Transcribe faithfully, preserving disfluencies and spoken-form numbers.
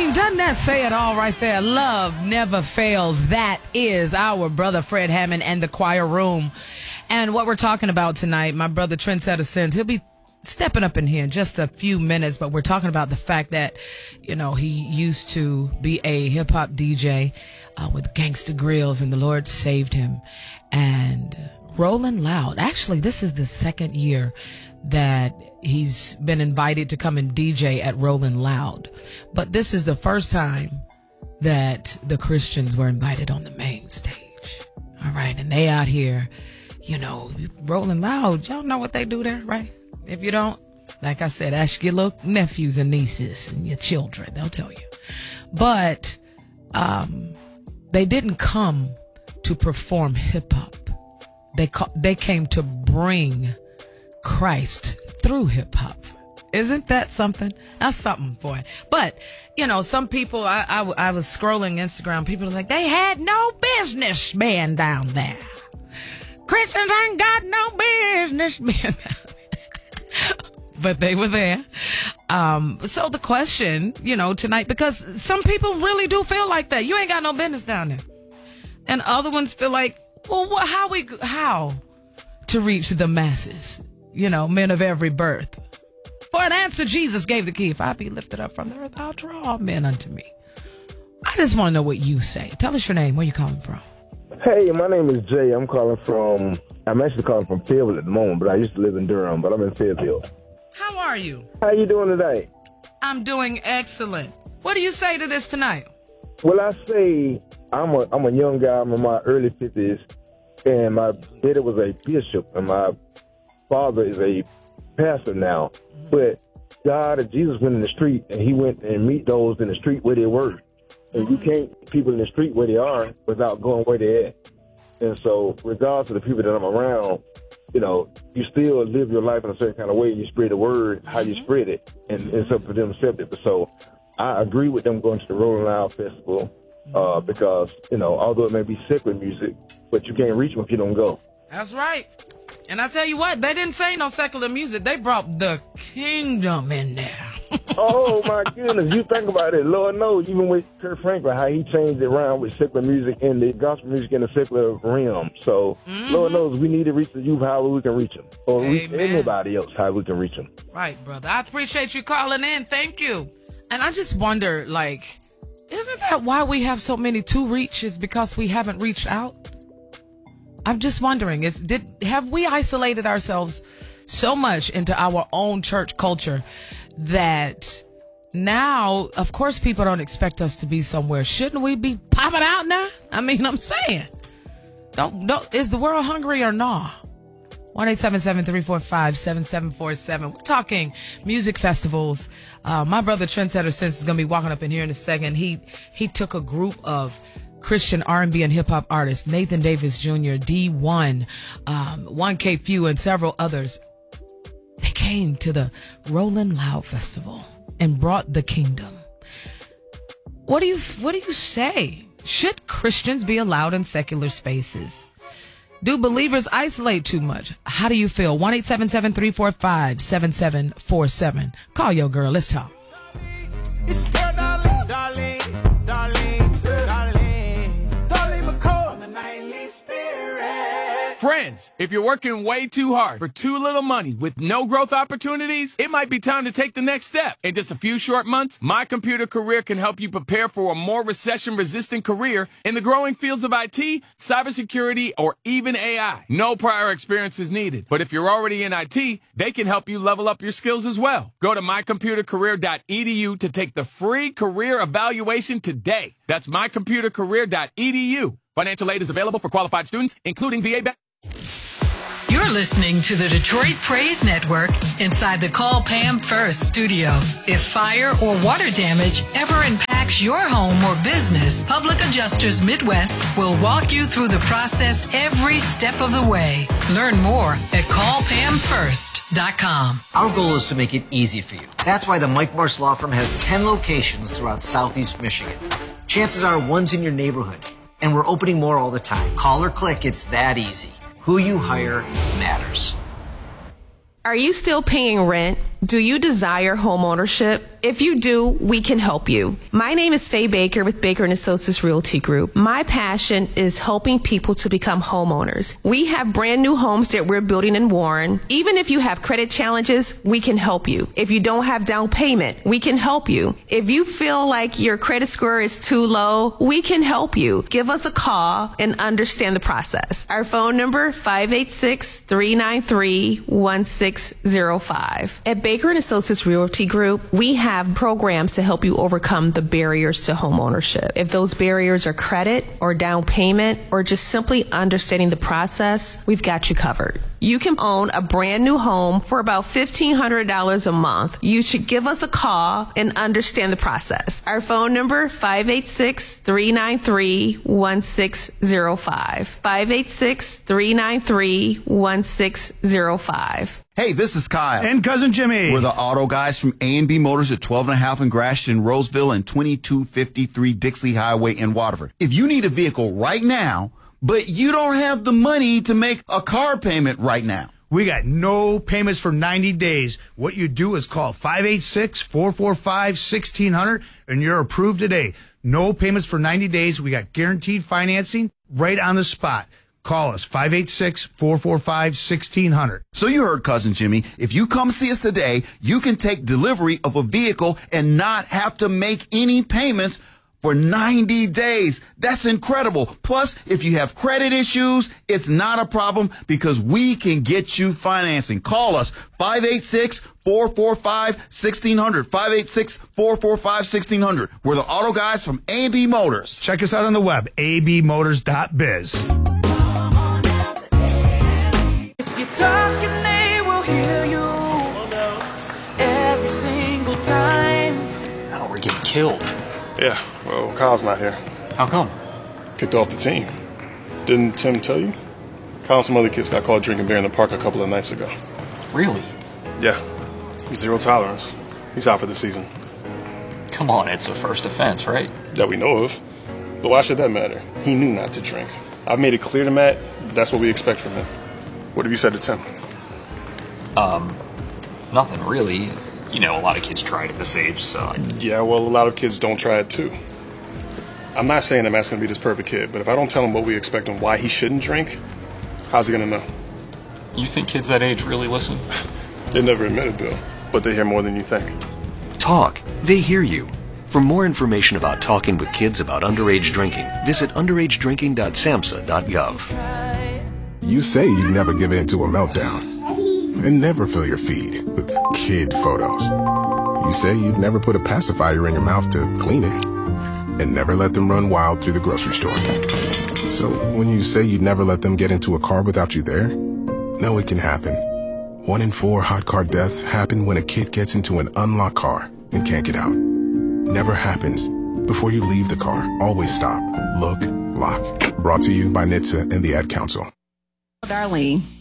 mean, doesn't that say it all right there? Love never fails. That is our brother Fred Hammond and the Choir Room. And what we're talking about tonight, my brother Trendsetter Sins, he'll be stepping up in here in just a few minutes, but we're talking about the fact that, you know, he used to be a hip-hop D J uh, with Gangsta Grills, and the Lord saved him. And Rolling Loud, actually, this is the second year that he's been invited to come and D J at Rolling Loud. But this is the first time that the Christians were invited on the main stage. All right, and they out here, you know, Rolling Loud. Y'all know what they do there, right? If you don't, like I said, ask your little nephews and nieces and your children. They'll tell you. But um, they didn't come to perform hip-hop. They ca- they came to bring Christ through hip-hop. Isn't that something? That's something, boy. But, you know, some people, I, I, I was scrolling Instagram, people are like, they had no business being down there. Christians ain't got no business being down there. But they were there. Um, so the question, you know, tonight, because some people really do feel like that. You ain't got no business down there. And other ones feel like, well, what, how we, how to reach the masses? You know, men of every birth. For an answer, Jesus gave the key. If I be lifted up from the earth, I'll draw all men unto me. I just want to know what you say. Tell us your name. Where you calling from? Hey, my name is Jay. I'm calling from, I'm actually calling from Fayetteville at the moment, but I used to live in Durham, but I'm in Fayetteville. How are you? How you doing today? I'm doing excellent. What do you say to this tonight? Well, I say I'm a I'm a young guy. I'm in my early fifties, and my daddy was a bishop, and my father is a pastor now. Mm-hmm. But God and Jesus went in the street, and he went and meet those in the street where they were. And you can't meet people in the street where they are without going where they're at. And so, regardless of the people that I'm around, you know, you still live your life in a certain kind of way. You spread the word, how you spread it, and it's up for them to accept it. But so, I agree with them going to the Rolling Loud Festival uh, because, you know, although it may be secular music, but you can't reach them if you don't go. That's right. And I tell you what, they didn't say no secular music. They brought the kingdom in there. Oh, my goodness. You think about it. Lord knows, even with Kirk Franklin, how he changed it around with secular music and the gospel music in the secular realm. So, mm-hmm. Lord knows, we need to reach the youth however we can reach them. Or Amen. Reach anybody else however we can reach them. Right, brother. I appreciate you calling in. Thank you. And I just wonder, like, isn't that why we have so many to reach is because we haven't reached out? I'm just wondering, is did have we isolated ourselves so much into our own church culture that now, of course, people don't expect us to be somewhere. Shouldn't we be popping out now? I mean, I'm saying, don't, don't, is the world hungry or not? one eight seven seven, three four five, seven seven four seven. We're talking music festivals. Uh, my brother Trendsetter Sense is going to be walking up in here in a second. He, he took a group of Christian R and B and hip-hop artists, Nathan Davis Junior, D one, um, one K Few, and several others. They came to the Rolling Loud Festival and brought the kingdom. What do you, what do you say? Should Christians be allowed in secular spaces? Do believers isolate too much? How do you feel? one eight seven seven, three four five, seven seven four seven. Call your girl. Let's talk. It's girl, darling, darling, darling, darling, darling McCall, the nightly spirit. Friends, if you're working way too hard for too little money with no growth opportunities, it might be time to take the next step. In just a few short months, My Computer Career can help you prepare for a more recession-resistant career in the growing fields of I T, cybersecurity, or even A I. No prior experience is needed, but if you're already in I T, they can help you level up your skills as well. Go to my computer career dot e d u to take the free career evaluation today. That's my computer career dot e d u. Financial aid is available for qualified students, including V A back. You're listening to the Detroit Praise Network inside the Call Pam First studio. If fire or water damage ever impacts your home or business, Public Adjusters Midwest will walk you through the process every step of the way. Learn more at call pam first dot com. Our goal is to make it easy for you. That's why the Mike Marsh Law Firm has ten locations throughout Southeast Michigan. Chances are one's in your neighborhood, and we're opening more all the time. Call or click, it's that easy. Who you hire matters. Are you still paying rent? Do you desire home ownership? If you do, we can help you. My name is Faye Baker with Baker and Associates Realty Group. My passion is helping people to become homeowners. We have brand new homes that we're building in Warren. Even if you have credit challenges, we can help you. If you don't have down payment, we can help you. If you feel like your credit score is too low, we can help you. Give us a call and understand the process. Our phone number, five eight six, three nine three, one six zero five. At Baker and Associates Realty Group, we have have programs to help you overcome the barriers to homeownership. If those barriers are credit or down payment or just simply understanding the process, we've got you covered. You can own a brand new home for about fifteen hundred dollars a month. You should give us a call and understand the process. Our phone number, five eight six, three nine three, one six zero five. five eight six, three nine three, one six zero five. Hey, this is Kyle. And Cousin Jimmy. We're the auto guys from A and B Motors at twelve and a half in Gratiot, Roseville, and twenty-two fifty-three Dixley Highway in Waterford. If you need a vehicle right now, but you don't have the money to make a car payment right now, we got no payments for ninety days. What you do is call five eight six, four four five, one six zero zero and you're approved today. No payments for ninety days. We got guaranteed financing right on the spot. Call us, five eight six, four four five, one six zero zero. So you heard, Cousin Jimmy. If you come see us today, you can take delivery of a vehicle and not have to make any payments for ninety days. That's incredible. Plus, if you have credit issues, it's not a problem because we can get you financing. Call us, five eight six, four four five, one six zero zero. five eight six, four four five, one six zero zero. We're the auto guys from A and B Motors. Check us out on the web, a b motors dot biz. Talking, they will hear you every single time. Oh, we're getting killed. Yeah, well, Kyle's not here. How come? Kicked off the team. Didn't Tim tell you? Kyle and some other kids got caught drinking beer in the park a couple of nights ago. Really? Yeah. Zero tolerance. He's out for the season. Come on, it's a first offense, right? That we know of. But why should that matter? He knew not to drink. I've made it clear to Matt that's what we expect from him. What have you said to Tim? Um, nothing really. You know, a lot of kids try it at this age, so... I... Yeah, well, a lot of kids don't try it, too. I'm not saying that Matt's going to be this perfect kid, but if I don't tell him what we expect and why he shouldn't drink, how's he going to know? You think kids that age really listen? They never admit it, Bill, but they hear more than you think. Talk. They hear you. For more information about talking with kids about underage drinking, visit underage drinking dot samhsa dot gov. You say you'd never give in to a meltdown and never fill your feed with kid photos. You say you'd never put a pacifier in your mouth to clean it and never let them run wild through the grocery store. So when you say you'd never let them get into a car without you there, no, it can happen. One in four hot car deaths happen when a kid gets into an unlocked car and can't get out. Never happens. Before you leave the car, always stop, look, lock. Brought to you by N H T S A and the Ad Council. Darlene.